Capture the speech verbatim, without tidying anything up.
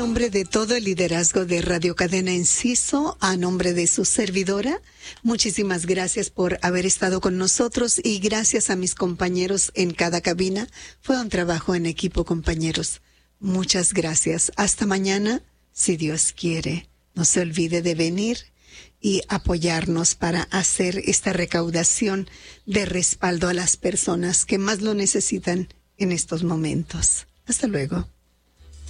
nombre de todo el liderazgo de Radio Cadena Enciso, a nombre de su servidora, muchísimas gracias por haber estado con nosotros y gracias a mis compañeros en cada cabina. Fue un trabajo en equipo, compañeros. Muchas gracias. Hasta mañana, si Dios quiere. No se olvide de venir y apoyarnos para hacer esta recaudación de respaldo a las personas que más lo necesitan en estos momentos. Hasta luego.